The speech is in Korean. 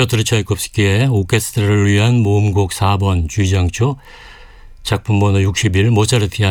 피오트르 차이콥스키의 오케스트라를 위한 모음곡 4번 G장조, 작품 번호 61, 모차르트의